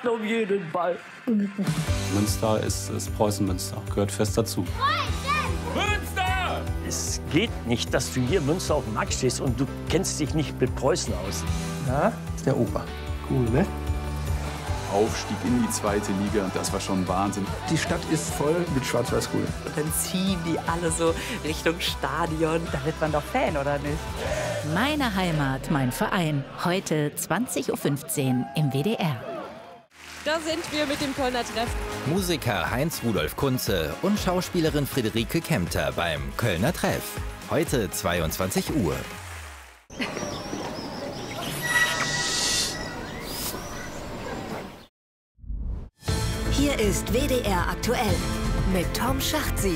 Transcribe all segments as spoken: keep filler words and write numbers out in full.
warten um jeden Ball. Münster ist, ist Preußen-Münster, gehört fest dazu. Münster! Es geht nicht, dass du hier in Münster auf dem Markt stehst und du kennst dich nicht mit Preußen aus. Na, ist der Opa. Cool, ne? Aufstieg in die zweite Liga, das war schon Wahnsinn. Die Stadt ist voll mit Schwarz-Weiß-Grün. Und dann ziehen die alle so Richtung Stadion. Da wird man doch Fan, oder nicht? Meine Heimat, mein Verein. Heute zwanzig Uhr fünfzehn im W D R. Da sind wir mit dem Kölner Treff. Musiker Heinz-Rudolf Kunze und Schauspielerin Friederike Kempter beim Kölner Treff. Heute zweiundzwanzig Uhr. Hier ist W D R aktuell mit Tom Schachtsieg.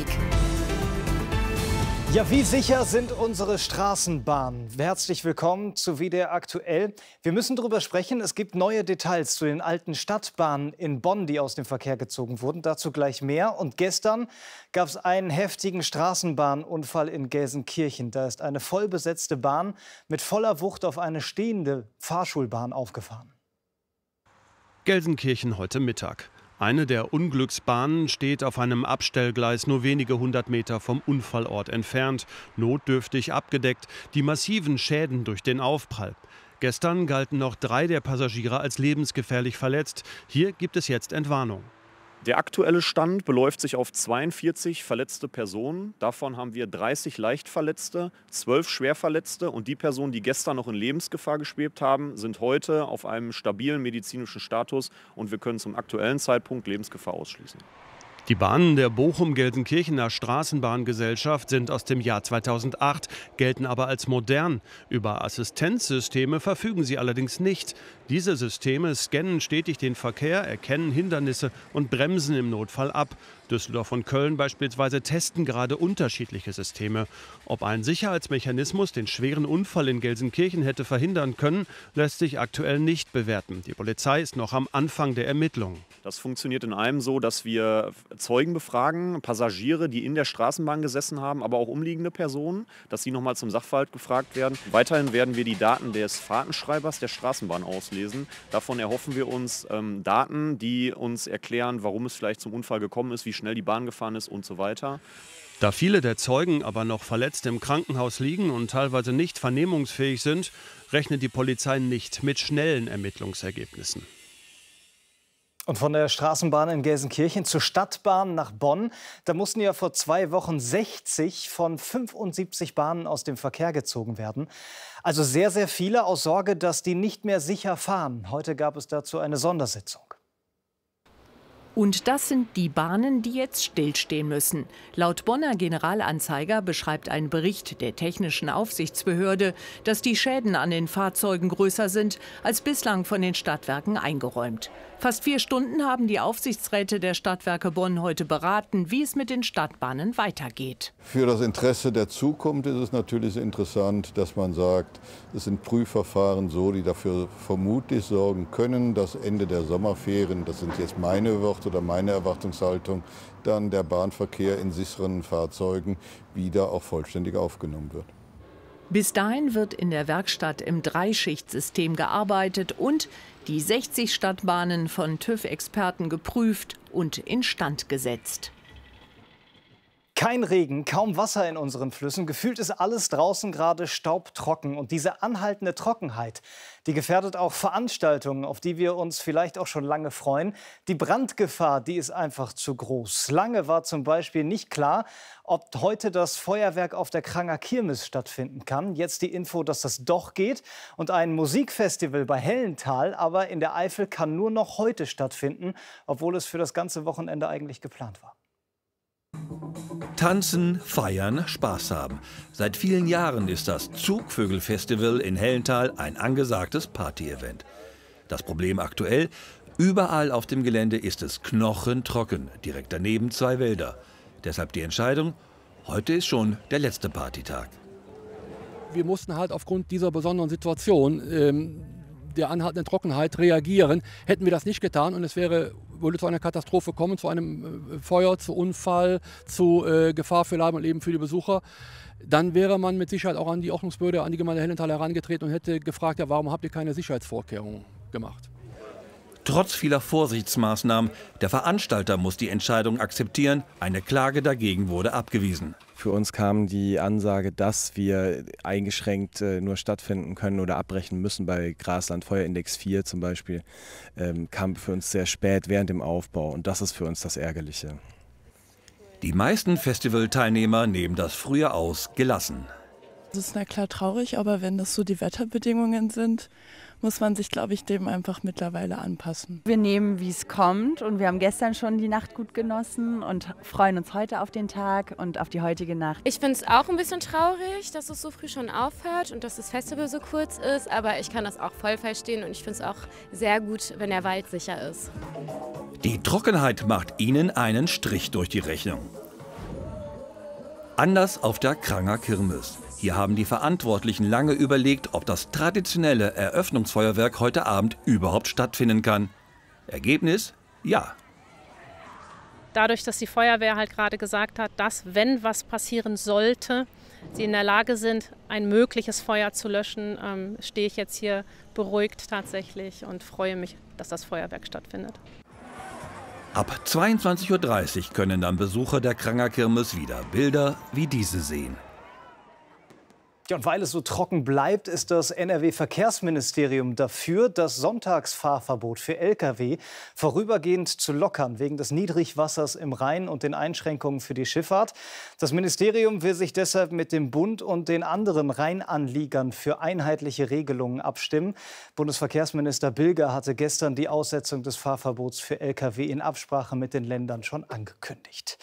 Ja, wie sicher sind unsere Straßenbahnen? Herzlich willkommen zu W D R aktuell. Wir müssen darüber sprechen. Es gibt neue Details zu den alten Stadtbahnen in Bonn, die aus dem Verkehr gezogen wurden. Dazu gleich mehr. Und gestern gab es einen heftigen Straßenbahnunfall in Gelsenkirchen. Da ist eine vollbesetzte Bahn mit voller Wucht auf eine stehende Fahrschulbahn aufgefahren. Gelsenkirchen heute Mittag. Eine der Unglücksbahnen steht auf einem Abstellgleis nur wenige hundert Meter vom Unfallort entfernt, notdürftig abgedeckt, die massiven Schäden durch den Aufprall. Gestern galten noch drei der Passagiere als lebensgefährlich verletzt. Hier gibt es jetzt Entwarnung. Der aktuelle Stand beläuft sich auf zweiundvierzig verletzte Personen. Davon haben wir dreißig Leichtverletzte, zwölf Schwerverletzte. Und die Personen, die gestern noch in Lebensgefahr geschwebt haben, sind heute auf einem stabilen medizinischen Status. Und wir können zum aktuellen Zeitpunkt Lebensgefahr ausschließen. Die Bahnen der Bochum-Gelsenkirchener Straßenbahngesellschaft sind aus dem Jahr zweitausendacht, gelten aber als modern. Über Assistenzsysteme verfügen sie allerdings nicht. Diese Systeme scannen stetig den Verkehr, erkennen Hindernisse und bremsen im Notfall ab. Düsseldorf und Köln beispielsweise testen gerade unterschiedliche Systeme. Ob ein Sicherheitsmechanismus den schweren Unfall in Gelsenkirchen hätte verhindern können, lässt sich aktuell nicht bewerten. Die Polizei ist noch am Anfang der Ermittlungen. Das funktioniert in einem so, dass wir Zeugen befragen, Passagiere, die in der Straßenbahn gesessen haben, aber auch umliegende Personen, dass sie noch mal zum Sachverhalt gefragt werden. Weiterhin werden wir die Daten des Fahrtenschreibers der Straßenbahn auslesen. Davon erhoffen wir uns ähm, Daten, die uns erklären, warum es vielleicht zum Unfall gekommen ist, wie schnell die Bahn gefahren ist und so weiter. Da viele der Zeugen aber noch verletzt im Krankenhaus liegen und teilweise nicht vernehmungsfähig sind, rechnet die Polizei nicht mit schnellen Ermittlungsergebnissen. Und von der Straßenbahn in Gelsenkirchen zur Stadtbahn nach Bonn. Da mussten ja vor zwei Wochen sechzig von fünfundsiebzig Bahnen aus dem Verkehr gezogen werden. Also sehr, sehr viele aus Sorge, dass die nicht mehr sicher fahren. Heute gab es dazu eine Sondersitzung. Und das sind die Bahnen, die jetzt stillstehen müssen. Laut Bonner Generalanzeiger beschreibt ein Bericht der Technischen Aufsichtsbehörde, dass die Schäden an den Fahrzeugen größer sind als bislang von den Stadtwerken eingeräumt. Fast vier Stunden haben die Aufsichtsräte der Stadtwerke Bonn heute beraten, wie es mit den Stadtbahnen weitergeht. Für das Interesse der Zukunft ist es natürlich interessant, dass man sagt, es sind Prüfverfahren so, die dafür vermutlich sorgen können, dass Ende der Sommerferien, das sind jetzt meine Worte oder meine Erwartungshaltung, dann der Bahnverkehr in sicheren Fahrzeugen wieder auch vollständig aufgenommen wird. Bis dahin wird in der Werkstatt im Dreischichtsystem gearbeitet und die sechzig Stadtbahnen von TÜV-Experten geprüft und instand gesetzt. Kein Regen, kaum Wasser in unseren Flüssen. Gefühlt ist alles draußen gerade staubtrocken. Und diese anhaltende Trockenheit, die gefährdet auch Veranstaltungen, auf die wir uns vielleicht auch schon lange freuen. Die Brandgefahr, die ist einfach zu groß. Lange war zum Beispiel nicht klar, ob heute das Feuerwerk auf der Kranger Kirmes stattfinden kann. Jetzt die Info, dass das doch geht. Und ein Musikfestival bei Hellental, aber in der Eifel, kann nur noch heute stattfinden, obwohl es für das ganze Wochenende eigentlich geplant war. Tanzen, feiern, Spaß haben. Seit vielen Jahren ist das Zugvögel-Festival in Hellental ein angesagtes Party-Event. Das Problem aktuell: überall auf dem Gelände ist es knochentrocken, direkt daneben zwei Wälder. Deshalb die Entscheidung: heute ist schon der letzte Partytag. Wir mussten halt aufgrund dieser besonderen Situation, ähm, der anhaltenden Trockenheit, reagieren. Hätten wir das nicht getan und es wäre würde zu einer Katastrophe kommen, zu einem äh, Feuer, zu Unfall, zu äh, Gefahr für Leib und Leben für die Besucher, dann wäre man mit Sicherheit auch an die Ordnungsbehörde, an die Gemeinde Hellental herangetreten und hätte gefragt, ja, warum habt ihr keine Sicherheitsvorkehrungen gemacht? Trotz vieler Vorsichtsmaßnahmen, der Veranstalter muss die Entscheidung akzeptieren. Eine Klage dagegen wurde abgewiesen. Für uns kam die Ansage, dass wir eingeschränkt äh, nur stattfinden können oder abbrechen müssen bei Grasland Feuerindex vier zum Beispiel, ähm, kam für uns sehr spät während dem Aufbau. Und das ist für uns das Ärgerliche. Die meisten Festivalteilnehmer nehmen das frühe Aus gelassen. Das ist na klar traurig, aber wenn das so die Wetterbedingungen sind, muss man sich, glaube ich, dem einfach mittlerweile anpassen. Wir nehmen, wie es kommt, und wir haben gestern schon die Nacht gut genossen und freuen uns heute auf den Tag und auf die heutige Nacht. Ich finde es auch ein bisschen traurig, dass es so früh schon aufhört und dass das Festival so kurz ist, aber ich kann das auch voll verstehen und ich finde es auch sehr gut, wenn der Wald sicher ist. Die Trockenheit macht ihnen einen Strich durch die Rechnung. Anders auf der Kranger Kirmes. Hier haben die Verantwortlichen lange überlegt, ob das traditionelle Eröffnungsfeuerwerk heute Abend überhaupt stattfinden kann. Ergebnis? Ja. Dadurch, dass die Feuerwehr halt gerade gesagt hat, dass, wenn was passieren sollte, sie in der Lage sind, ein mögliches Feuer zu löschen, ähm, stehe ich jetzt hier beruhigt tatsächlich und freue mich, dass das Feuerwerk stattfindet. Ab zweiundzwanzig Uhr dreißig können dann Besucher der Kranger Kirmes wieder Bilder wie diese sehen. Ja, und weil es so trocken bleibt, ist das N R W-Verkehrsministerium dafür, das Sonntagsfahrverbot für L K W vorübergehend zu lockern, wegen des Niedrigwassers im Rhein und den Einschränkungen für die Schifffahrt. Das Ministerium will sich deshalb mit dem Bund und den anderen Rheinanliegern für einheitliche Regelungen abstimmen. Bundesverkehrsminister Bilger hatte gestern die Aussetzung des Fahrverbots für L K W in Absprache mit den Ländern schon angekündigt.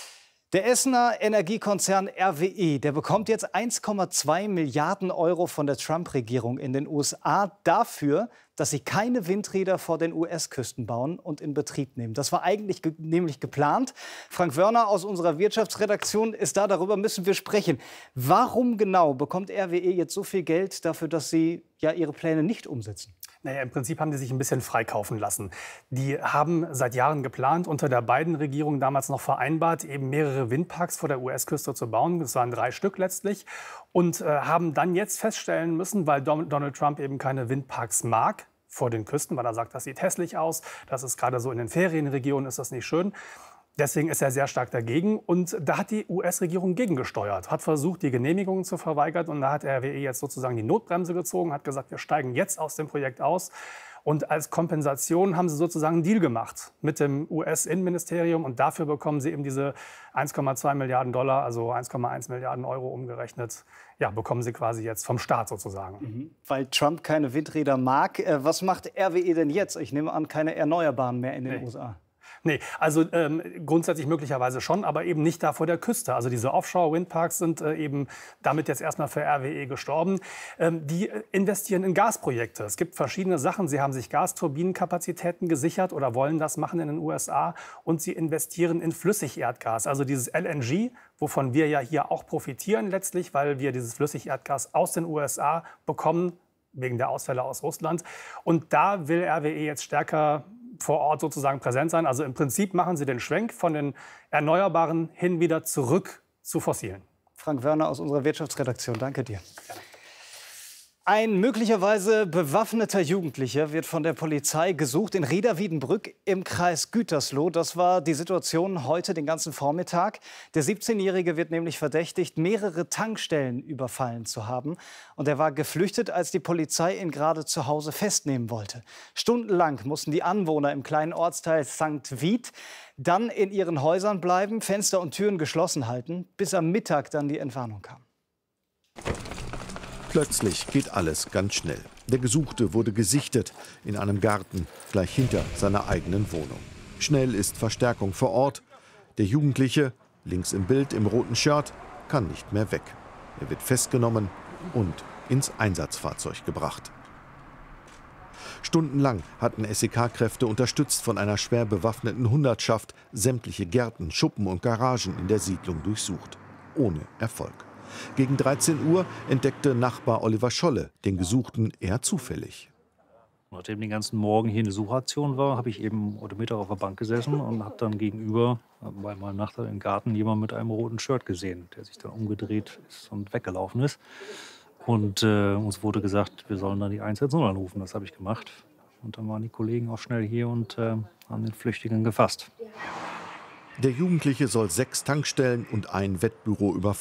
Der Essener Energiekonzern R W E, der bekommt jetzt eins Komma zwei Milliarden Euro von der Trump-Regierung in den U S A dafür, dass sie keine Windräder vor den U S-Küsten bauen und in Betrieb nehmen. Das war eigentlich ge nämlich geplant. Frank Wörner aus unserer Wirtschaftsredaktion ist da, darüber müssen wir sprechen. Warum genau bekommt R W E jetzt so viel Geld dafür, dass sie ja ihre Pläne nicht umsetzen? Naja, im Prinzip haben die sich ein bisschen freikaufen lassen. Die haben seit Jahren geplant, unter der Biden-Regierung damals noch vereinbart, eben mehrere Windparks vor der U S-Küste zu bauen. Das waren drei Stück letztlich. Und äh, haben dann jetzt feststellen müssen, weil Donald Trump eben keine Windparks mag vor den Küsten, weil er sagt, das sieht hässlich aus, das ist gerade so in den Ferienregionen, ist das nicht schön. Deswegen ist er sehr stark dagegen und da hat die U S-Regierung gegengesteuert, hat versucht, die Genehmigungen zu verweigern und da hat R W E jetzt sozusagen die Notbremse gezogen, hat gesagt, wir steigen jetzt aus dem Projekt aus. Und als Kompensation haben sie sozusagen einen Deal gemacht mit dem U S-Innenministerium und dafür bekommen sie eben diese eins Komma zwei Milliarden Dollar, also eins Komma eins Milliarden Euro umgerechnet, ja, bekommen sie quasi jetzt vom Staat sozusagen. Mhm. Weil Trump keine Windräder mag, was macht R W E denn jetzt? Ich nehme an, keine Erneuerbaren mehr in den nee. U S A. Nee, also ähm, grundsätzlich möglicherweise schon, aber eben nicht da vor der Küste. Also diese Offshore-Windparks sind äh, eben damit jetzt erstmal für R W E gestorben. Ähm, die investieren in Gasprojekte. Es gibt verschiedene Sachen. Sie haben sich Gasturbinenkapazitäten gesichert oder wollen das machen in den U S A. Und sie investieren in Flüssigerdgas, also dieses L N G, wovon wir ja hier auch profitieren letztlich, weil wir dieses Flüssigerdgas aus den U S A bekommen, wegen der Ausfälle aus Russland. Und da will R W E jetzt stärker vor Ort sozusagen präsent sein. Also im Prinzip machen sie den Schwenk von den Erneuerbaren hin wieder zurück zu Fossilen. Frank Wörner aus unserer Wirtschaftsredaktion, danke dir. Ein möglicherweise bewaffneter Jugendlicher wird von der Polizei gesucht in Rheda-Wiedenbrück im Kreis Gütersloh. Das war die Situation heute den ganzen Vormittag. Der siebzehnjährige wird nämlich verdächtigt, mehrere Tankstellen überfallen zu haben. Und er war geflüchtet, als die Polizei ihn gerade zu Hause festnehmen wollte. Stundenlang mussten die Anwohner im kleinen Ortsteil Sankt Wied dann in ihren Häusern bleiben, Fenster und Türen geschlossen halten, bis am Mittag dann die Entwarnung kam. Plötzlich geht alles ganz schnell. Der Gesuchte wurde gesichtet in einem Garten gleich hinter seiner eigenen Wohnung. Schnell ist Verstärkung vor Ort. Der Jugendliche, links im Bild im roten Shirt, kann nicht mehr weg. Er wird festgenommen und ins Einsatzfahrzeug gebracht. Stundenlang hatten S E K-Kräfte unterstützt von einer schwer bewaffneten Hundertschaft sämtliche Gärten, Schuppen und Garagen in der Siedlung durchsucht. Ohne Erfolg. Gegen dreizehn Uhr entdeckte Nachbar Oliver Scholle den Gesuchten eher zufällig. Nachdem den ganzen Morgen hier eine Suchaktion war, habe ich eben heute Mittag auf der Bank gesessen und habe dann gegenüber bei meinem Nachbar im Garten jemanden mit einem roten Shirt gesehen, der sich dann umgedreht ist und weggelaufen ist. Und äh, uns wurde gesagt, wir sollen dann die eins eins null anrufen. Das habe ich gemacht. Und dann waren die Kollegen auch schnell hier und äh, haben den Flüchtigen gefasst. Der Jugendliche soll sechs Tankstellen und ein Wettbüro überfallen